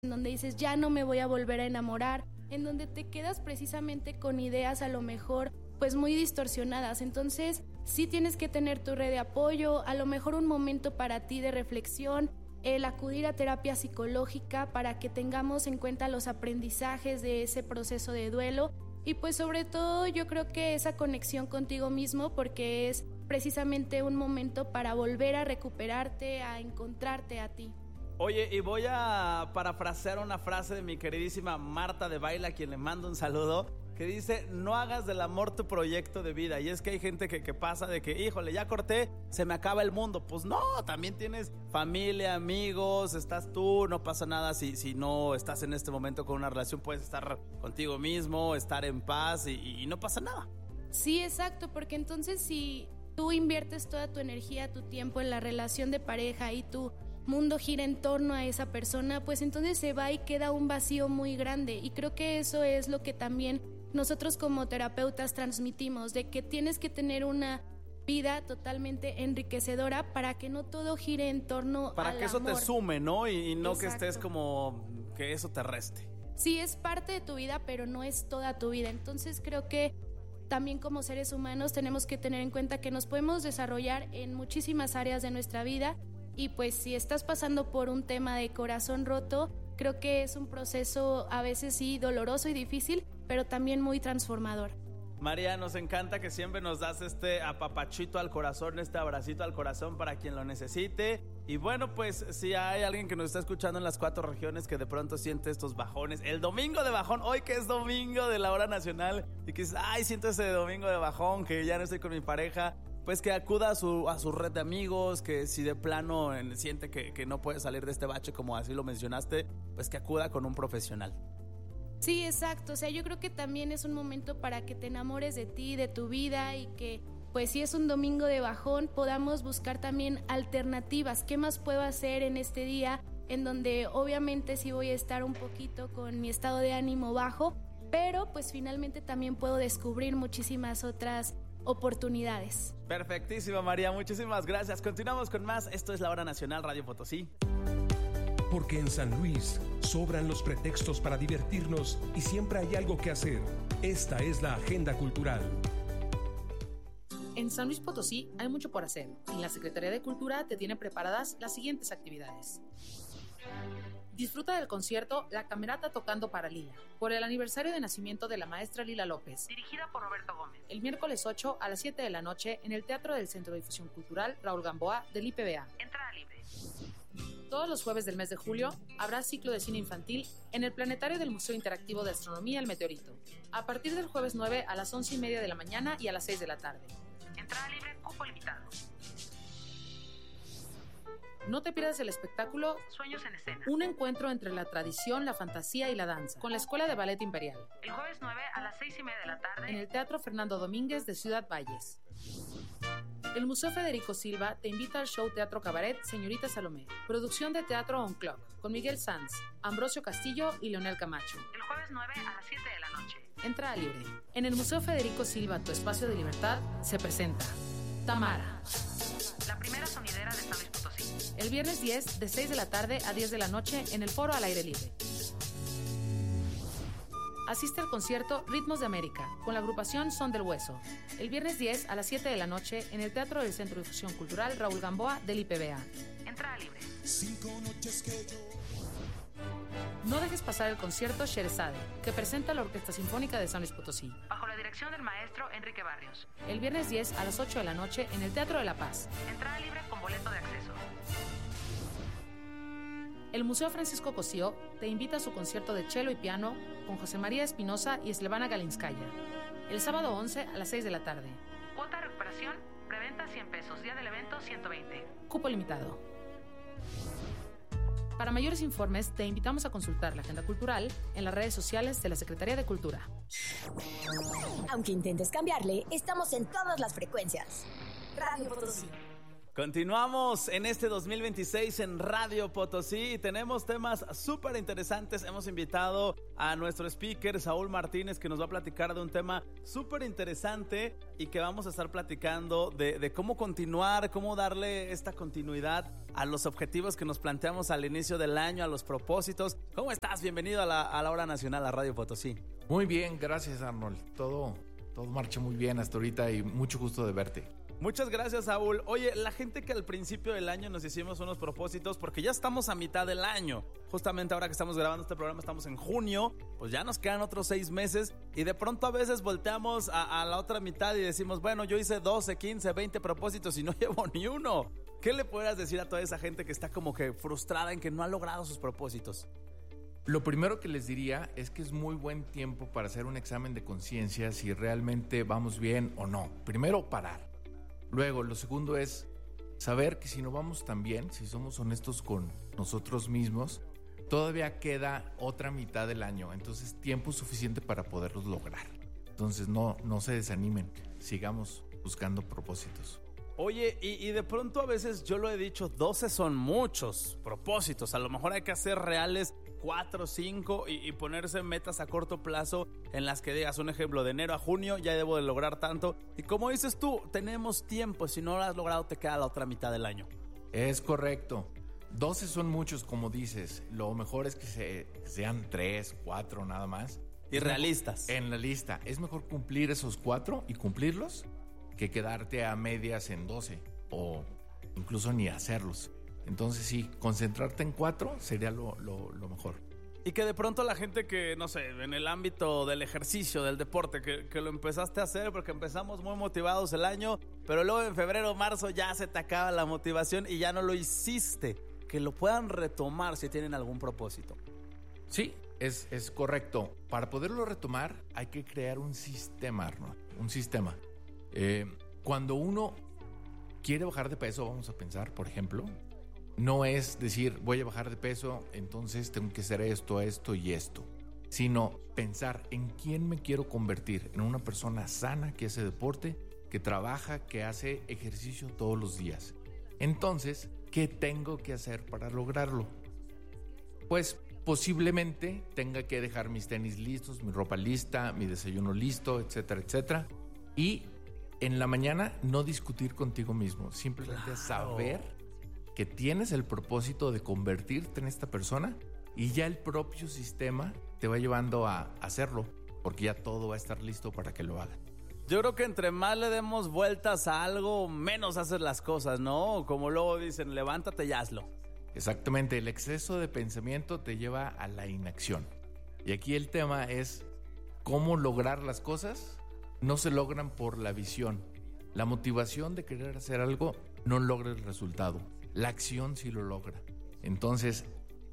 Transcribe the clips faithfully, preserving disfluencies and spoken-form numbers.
en donde dices ya no me voy a volver a enamorar, en donde te quedas precisamente con ideas a lo mejor pues muy distorsionadas. Entonces sí tienes que tener tu red de apoyo, a lo mejor un momento para ti de reflexión, el acudir a terapia psicológica para que tengamos en cuenta los aprendizajes de ese proceso de duelo y pues sobre todo yo creo que esa conexión contigo mismo, porque es precisamente un momento para volver a recuperarte, a encontrarte a ti. Oye, y voy a parafrasear una frase de mi queridísima Marta de Baile, a quien le mando un saludo, que dice, no hagas del amor tu proyecto de vida. Y es que hay gente que, que pasa de que, híjole, ya corté, se me acaba el mundo. Pues no, también tienes familia, amigos, estás tú, no pasa nada si, si no estás en este momento con una relación, puedes estar contigo mismo, estar en paz y, y no pasa nada. Sí, exacto, porque entonces si tú inviertes toda tu energía, tu tiempo en la relación de pareja y tu mundo gira en torno a esa persona, pues entonces se va y queda un vacío muy grande. Y creo que eso es lo que también nosotros como terapeutas transmitimos, de que tienes que tener una vida totalmente enriquecedora para que no todo gire en torno para al que eso amor. te sume, ¿no? Y, y no Exacto. que estés como que eso te reste. Sí, es parte de tu vida, pero no es toda tu vida. Entonces creo que también como seres humanos tenemos que tener en cuenta que nos podemos desarrollar en muchísimas áreas de nuestra vida. Y pues si estás pasando por un tema de corazón roto, creo que es un proceso a veces sí doloroso y difícil, pero también muy transformador. María, nos encanta que siempre nos das este apapachito al corazón, este abracito al corazón para quien lo necesite. Y bueno, pues si hay alguien que nos está escuchando en las cuatro regiones que de pronto siente estos bajones, el domingo de bajón, hoy que es domingo de la hora nacional, y que dices, ay, siento ese domingo de bajón, que ya no estoy con mi pareja, pues que acuda a su, a su red de amigos, que si de plano en, siente que, que no puede salir de este bache como así lo mencionaste, pues que acuda con un profesional. Sí, exacto, o sea, yo creo que también es un momento para que te enamores de ti, de tu vida y que pues si es un domingo de bajón podamos buscar también alternativas, qué más puedo hacer en este día en donde obviamente sí voy a estar un poquito con mi estado de ánimo bajo, pero pues finalmente también puedo descubrir muchísimas otras oportunidades. Perfectísimo, María, muchísimas gracias. Continuamos con más. Esto es La Hora Nacional Radio Potosí. Porque en San Luis sobran los pretextos para divertirnos y siempre hay algo que hacer. Esta es la agenda cultural. En San Luis Potosí hay mucho por hacer y la Secretaría de Cultura te tiene preparadas las siguientes actividades. Disfruta del concierto La Camerata Tocando para Lila, por el aniversario de nacimiento de la maestra Lila López, dirigida por Roberto Gómez, el miércoles ocho a las siete de la noche en el Teatro del Centro de Difusión Cultural Raúl Gamboa del I P B A. Entrada libre. Todos los jueves del mes de julio habrá ciclo de cine infantil en el Planetario del Museo Interactivo de Astronomía El Meteorito, a partir del jueves nueve a las once y media de la mañana y a las seis de la tarde. Entrada libre, cupo limitado. No te pierdas el espectáculo Sueños en Escena, un encuentro entre la tradición, la fantasía y la danza, con la Escuela de Ballet Imperial. El jueves nueve a las seis y media de la tarde en el Teatro Fernando Domínguez de Ciudad Valles. El Museo Federico Silva te invita al show Teatro Cabaret Señorita Salomé, producción de Teatro On Clock, con Miguel Sanz, Ambrosio Castillo y Leonel Camacho. El jueves nueve a las siete de la noche. Entrada libre. En el Museo Federico Silva, tu espacio de libertad, se presenta Tamara, la primera sonidera de San Luis Potosí. El viernes diez, de seis de la tarde a diez de la noche, en el Foro al Aire Libre. Asiste al concierto Ritmos de América, con la agrupación Son del Hueso, el viernes diez a las siete de la noche en el Teatro del Centro de Difusión Cultural Raúl Gamboa del I P B A. Entrada libre. Cinco noches que yo... No dejes pasar el concierto Sherezade, que presenta la Orquesta Sinfónica de San Luis Potosí, bajo la dirección del maestro Enrique Barrios, el viernes diez a las ocho de la noche en el Teatro de la Paz. Entrada libre con boleto de acceso. El Museo Francisco Cosío te invita a su concierto de cello y piano con José María Espinosa y Slevana Galinskaya, el sábado once a las seis de la tarde. Cuota de recuperación, preventa cien pesos, día del evento ciento veinte. Cupo limitado. Para mayores informes, te invitamos a consultar la agenda cultural en las redes sociales de la Secretaría de Cultura. Aunque intentes cambiarle, estamos en todas las frecuencias. Radio Potosí. Continuamos en este dos mil veintiséis en Radio Potosí y tenemos temas súper interesantes. Hemos invitado a nuestro speaker Saúl Martínez, que nos va a platicar de un tema súper interesante y que vamos a estar platicando de, de cómo continuar, cómo darle esta continuidad a los objetivos que nos planteamos al inicio del año, a los propósitos. ¿Cómo estás? Bienvenido a la, a la Hora Nacional, a Radio Potosí. Muy bien, gracias Arnold. Todo, todo marcha muy bien hasta ahorita y mucho gusto de verte. Muchas gracias, Saúl. Oye, la gente que al principio del año nos hicimos unos propósitos, porque ya estamos a mitad del año. Justamente ahora que estamos grabando este programa estamos en junio, pues ya nos quedan otros seis meses y de pronto a veces volteamos a, a la otra mitad y decimos, bueno, yo hice doce, quince, veinte propósitos y no llevo ni uno. ¿Qué le podrías decir a toda esa gente que está como que frustrada en que no ha logrado sus propósitos? Lo primero que les diría es que es muy buen tiempo para hacer un examen de conciencia si realmente vamos bien o no. Primero, parar. Luego, lo segundo es saber que si no vamos tan bien, si somos honestos con nosotros mismos, todavía queda otra mitad del año. Entonces, tiempo suficiente para poderlos lograr. Entonces, no, no se desanimen. Sigamos buscando propósitos. Oye, y, y de pronto a veces yo lo he dicho, doce son muchos propósitos. A lo mejor hay que hacer reales cuatro, cinco y, y ponerse metas a corto plazo en las que digas, un ejemplo, de enero a junio ya debo de lograr tanto. Y como dices tú, tenemos tiempo. Si no lo has logrado, te queda la otra mitad del año. Es correcto. doce son muchos, como dices. Lo mejor es que se, sean tres, cuatro nada más. Y realistas. En la lista. Es mejor cumplir esos cuatro y cumplirlos que quedarte a medias en doce o incluso ni hacerlos. Entonces sí, concentrarte en cuatro sería lo, lo, lo mejor. Y que de pronto la gente que, no sé, en el ámbito del ejercicio, del deporte, que, que lo empezaste a hacer porque empezamos muy motivados el año, pero luego en febrero, marzo ya se te acaba la motivación y ya no lo hiciste. Que lo puedan retomar si tienen algún propósito. Sí, es, es correcto. Para poderlo retomar hay que crear un sistema, Arnold, un sistema. Eh, cuando uno quiere bajar de peso, vamos a pensar, por ejemplo, no es decir, voy a bajar de peso, entonces tengo que hacer esto, esto y esto, sino pensar en quién me quiero convertir, en una persona sana que hace deporte, que trabaja, que hace ejercicio todos los días. Entonces, ¿qué tengo que hacer para lograrlo? Pues posiblemente tenga que dejar mis tenis listos, mi ropa lista, mi desayuno listo, etcétera, etcétera. Y en la mañana no discutir contigo mismo, simplemente claro. Saber que tienes el propósito de convertirte en esta persona y ya el propio sistema te va llevando a hacerlo, porque ya todo va a estar listo para que lo hagas. Yo creo que entre más le demos vueltas a algo, menos haces las cosas, ¿no? Como luego dicen, levántate y hazlo. Exactamente, el exceso de pensamiento te lleva a la inacción. Y aquí el tema es cómo lograr las cosas. No se logran por la visión. La motivación de querer hacer algo no logra el resultado. La acción sí lo logra. Entonces,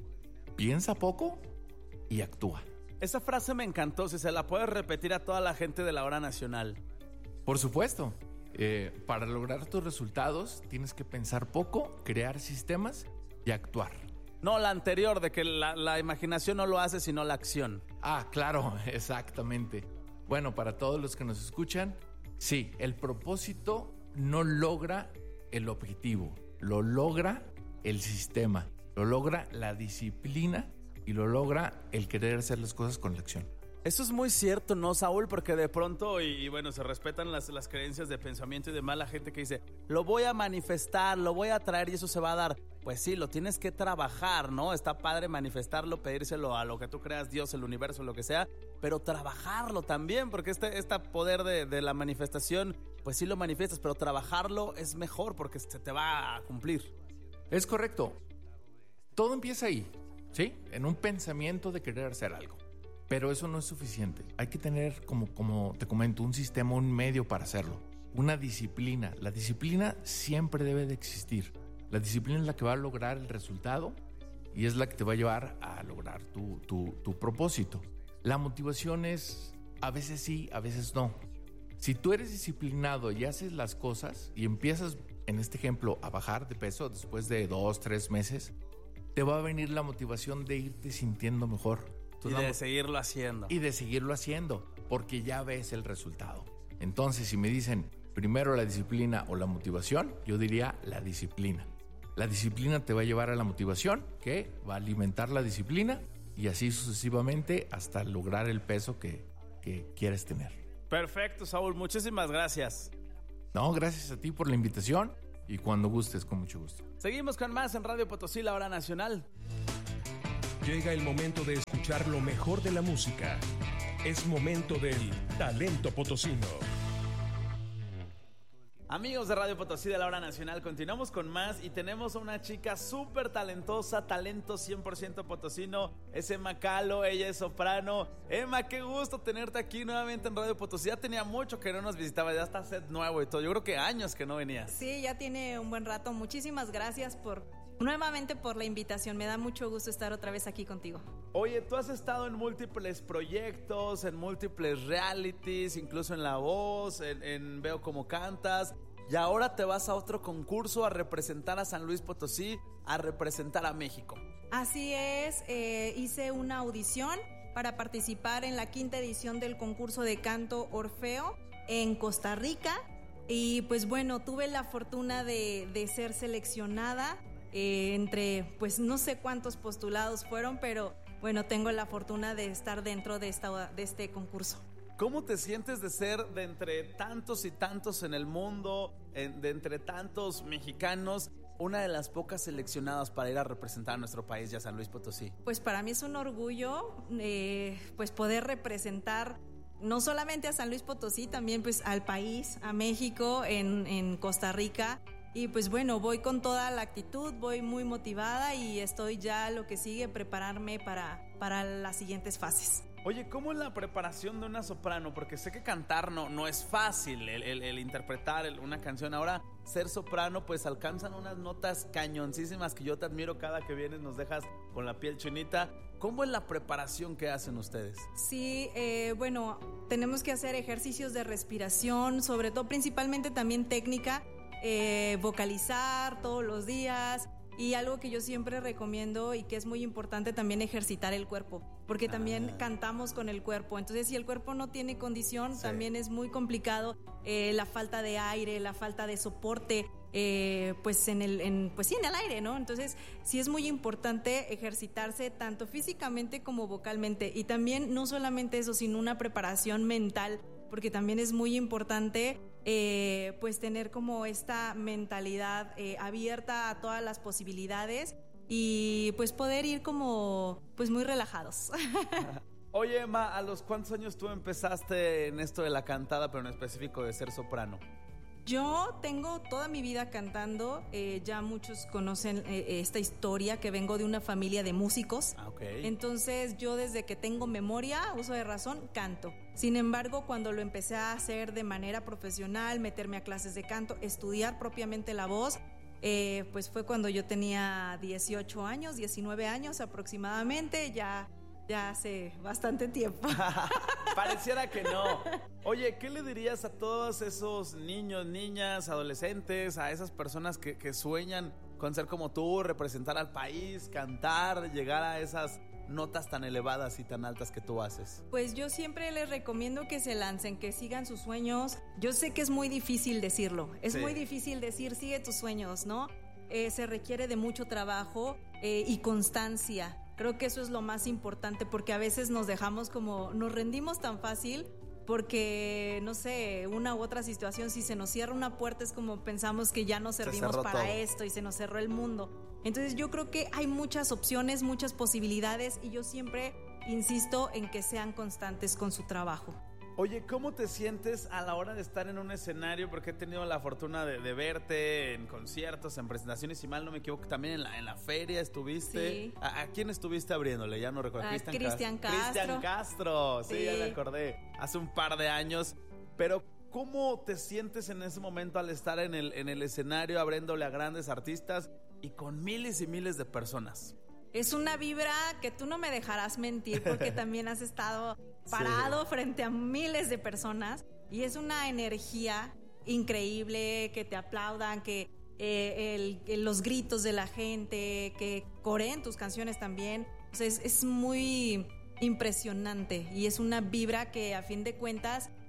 piensa poco y actúa. Esa frase me encantó. Si se la puedes repetir a toda la gente de la Hora Nacional. Por supuesto. Eh, para lograr tus resultados tienes que pensar poco, crear sistemas y actuar. No, la anterior, de que la, la imaginación no lo hace, sino la acción. Ah, claro, exactamente. Bueno, para todos los que nos escuchan, sí, el propósito no logra el objetivo. Lo logra el sistema, lo logra la disciplina y lo logra el querer hacer las cosas con la acción. Eso es muy cierto, ¿no, Saúl? Porque de pronto, y, y bueno, se respetan las, las creencias de pensamiento y demás, la gente que dice, lo voy a manifestar, lo voy a traer y eso se va a dar. Pues sí, lo tienes que trabajar, ¿no? Está padre manifestarlo, pedírselo a lo que tú creas, Dios, el universo, lo que sea, pero trabajarlo también, porque este, este poder de, de la manifestación, pues sí lo manifiestas, pero trabajarlo es mejor porque se te va a cumplir. Es correcto. Todo empieza ahí, ¿sí? En un pensamiento de querer hacer algo. Pero eso no es suficiente. Hay que tener, como, como te comento, un sistema, un medio para hacerlo. Una disciplina. La disciplina siempre debe de existir. La disciplina es la que va a lograr el resultado y es la que te va a llevar a lograr tu, tu, tu propósito. La motivación es a veces sí, a veces no. Si tú eres disciplinado y haces las cosas y empiezas, en este ejemplo, a bajar de peso después de dos, tres meses, te va a venir la motivación de irte sintiendo mejor. Y de seguirlo haciendo. Y de seguirlo haciendo, porque ya ves el resultado. Entonces, si me dicen, primero la disciplina o la motivación, yo diría la disciplina. La disciplina te va a llevar a la motivación, que va a alimentar la disciplina y así sucesivamente hasta lograr el peso que, que quieres tener. Perfecto, Saúl, muchísimas gracias. No, gracias a ti por la invitación y cuando gustes, con mucho gusto. Seguimos con más en Radio Potosí, la hora nacional. Llega el momento de escuchar lo mejor de la música. Es momento del talento potosino. Amigos de Radio Potosí de la hora nacional, continuamos con más y tenemos a una chica súper talentosa, talento cien por ciento potosino, es Emma Calo, ella es soprano. Emma, qué gusto tenerte aquí nuevamente en Radio Potosí, ya tenía mucho que no nos visitaba, ya está set nuevo y todo, yo creo que años que no venías. Sí, ya tiene un buen rato, muchísimas gracias por nuevamente por la invitación, me da mucho gusto estar otra vez aquí contigo. Oye, tú has estado en múltiples proyectos, en múltiples realities, incluso en La Voz, en, en Veo Cómo Cantas, y ahora te vas a otro concurso a representar a San Luis Potosí, a representar a México. Así es, eh, hice una audición para participar en la quinta edición del concurso de canto Orfeo en Costa Rica, y pues bueno, tuve la fortuna de, de ser seleccionada eh, entre, pues no sé cuántos postulados fueron, pero bueno, tengo la fortuna de estar dentro de, esta, de este concurso. ¿Cómo te sientes de ser de entre tantos y tantos en el mundo, de entre tantos mexicanos, una de las pocas seleccionadas para ir a representar a nuestro país y a San Luis Potosí? Pues para mí es un orgullo eh, pues poder representar no solamente a San Luis Potosí, también pues al país, a México, en, en Costa Rica. Y pues bueno, voy con toda la actitud, voy muy motivada y estoy ya lo que sigue, prepararme para, para las siguientes fases. Oye, ¿cómo es la preparación de una soprano? Porque sé que cantar no, no es fácil, el, el, el interpretar el, una canción. Ahora, ser soprano, pues alcanzan unas notas cañoncísimas que yo te admiro cada que vienes, nos dejas con la piel chinita. ¿Cómo es la preparación que hacen ustedes? Sí, eh, bueno, tenemos que hacer ejercicios de respiración, sobre todo, principalmente también técnica, eh, vocalizar todos los días. Y algo que yo siempre recomiendo y que es muy importante también ejercitar el cuerpo, porque también ah. cantamos con el cuerpo. Entonces, si el cuerpo no tiene condición, sí. también es muy complicado eh, la falta de aire, la falta de soporte, eh, pues en el, en, pues sí, en el aire, ¿no? Entonces, sí es muy importante ejercitarse tanto físicamente como vocalmente. Y también no solamente eso, sino una preparación mental, porque también es muy importante eh, pues tener como esta mentalidad eh, abierta a todas las posibilidades y pues poder ir como pues muy relajados. Oye, Emma, ¿a los cuántos años tú empezaste en esto de la cantada, pero en específico de ser soprano? Yo tengo toda mi vida cantando, eh, ya muchos conocen eh, esta historia, que vengo de una familia de músicos. Ah, okay. Entonces yo desde que tengo memoria, uso de razón, canto. Sin embargo, cuando lo empecé a hacer de manera profesional, meterme a clases de canto, estudiar propiamente la voz, eh, pues fue cuando yo tenía dieciocho años, diecinueve años aproximadamente, ya... Ya hace bastante tiempo. Pareciera que no. Oye, ¿qué le dirías a todos esos niños, niñas, adolescentes, a esas personas que, que sueñan con ser como tú, representar al país, cantar, llegar a esas notas tan elevadas y tan altas que tú haces? Pues yo siempre les recomiendo que se lancen, que sigan sus sueños. Yo sé que es muy difícil decirlo, es sí. muy difícil decir sigue tus sueños, ¿no? Eh, se requiere de mucho trabajo eh, y constancia. Creo que eso es lo más importante, porque a veces nos dejamos como, nos rendimos tan fácil porque, no sé, una u otra situación, si se nos cierra una puerta es como pensamos que ya no servimos para todo esto y se nos cerró el mundo. Entonces yo creo que hay muchas opciones, muchas posibilidades y yo siempre insisto en que sean constantes con su trabajo. Oye, ¿cómo te sientes a la hora de estar en un escenario? Porque he tenido la fortuna de, de verte en conciertos, en presentaciones, si mal no me equivoco, también en la, en la feria estuviste. Sí. ¿A, ¿A quién estuviste abriéndole? Ya no recuerdo. A Cristian Castro. Cristian Castro, sí, sí, ya me acordé. Hace un par de años. Pero, ¿cómo te sientes en ese momento al estar en el, en el escenario abriéndole a grandes artistas y con miles y miles de personas? Es una vibra que tú no me dejarás mentir, porque también has estado parado sí. frente a miles de personas y es una energía increíble, que te aplaudan, que eh, el, el, los gritos de la gente, que coreen tus canciones también. O sea, es, es muy impresionante y es una vibra que a fin de cuentas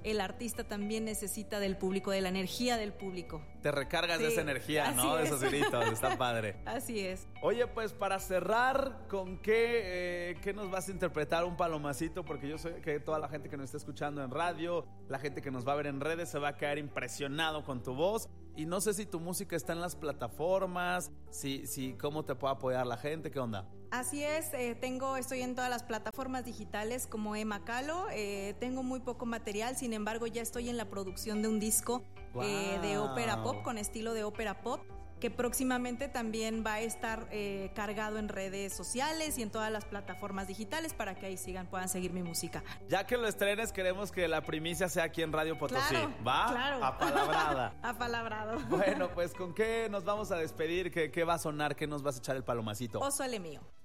el artista también necesita del público, de la energía del público. Te recargas Sí, de esa energía, así ¿no? De es. esos gritos, está padre. Así es. Oye, pues para cerrar, ¿con qué, eh, qué nos vas a interpretar un palomacito? Porque yo sé que toda la gente que nos está escuchando en radio, la gente que nos va a ver en redes, se va a quedar impresionado con tu voz. Y no sé si tu música está en las plataformas, si, si cómo te puede apoyar la gente, ¿qué onda? Así es, eh, tengo, estoy en todas las plataformas digitales como Emma Calo, eh, tengo muy poco material, sin embargo ya estoy en la producción de un disco eh, de Wow. ópera pop, con estilo de ópera pop, que próximamente también va a estar eh, cargado en redes sociales y en todas las plataformas digitales para que ahí sigan, puedan seguir mi música. Ya que lo estrenes, queremos que la primicia sea aquí en Radio Potosí. Claro, ¿Va? claro. Apalabrada. Apalabrado. Bueno, pues ¿con qué nos vamos a despedir? ¿Qué, qué va a sonar? ¿Qué nos vas a echar el palomacito? Oso Ale mío.